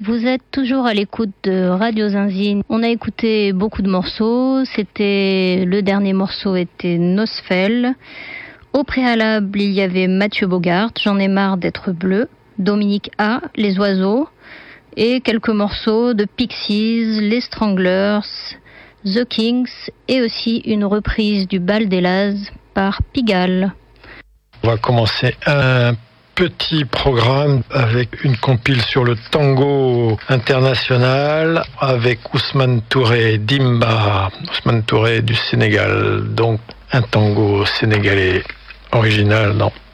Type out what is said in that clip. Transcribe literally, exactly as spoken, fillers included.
Vous êtes toujours à l'écoute de Radio Zinzine. On a écouté beaucoup de morceaux. C'était le dernier morceau était Nosfell. Au préalable, il y avait Mathieu Bogart, J'en ai marre d'être bleu, Dominique A, Les Oiseaux, et quelques morceaux de Pixies, Les Stranglers, The Kings, et aussi une reprise du Bal des Lazes par Pigalle. On va commencer un petit programme avec une compile sur le tango international avec Ousmane Touré Dimba, Ousmane Touré du Sénégal, donc un tango sénégalais original dans